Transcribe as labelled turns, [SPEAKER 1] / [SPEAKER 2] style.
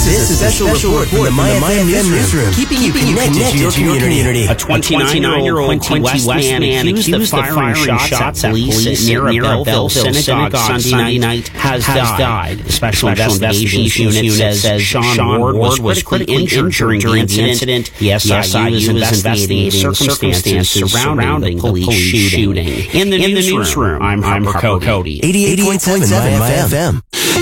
[SPEAKER 1] This is a special report from the MyFM newsroom, keeping you connected to your community.
[SPEAKER 2] A 29-year-old Quincy West man accused of firing shots at police near a Belleville synagogue Sunday night has died. The Special Investigations Unit says Sean Ward was critically injured during the incident. The SIU is investigating circumstances surrounding the police shooting. In the newsroom, I'm Harper Cody.
[SPEAKER 1] 88.7 MyFM.